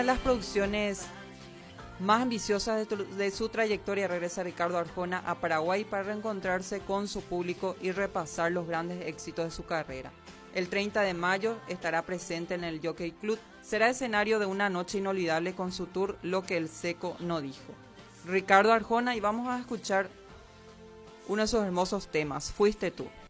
de las producciones más ambiciosas de su trayectoria regresa Ricardo Arjona a Paraguay para reencontrarse con su público y repasar los grandes éxitos de su carrera. El 30 de mayo estará presente en el Jockey Club. Será escenario de una noche inolvidable con su tour Lo que el Seco no dijo. Ricardo Arjona, y vamos a escuchar uno de sus hermosos temas, Fuiste tú.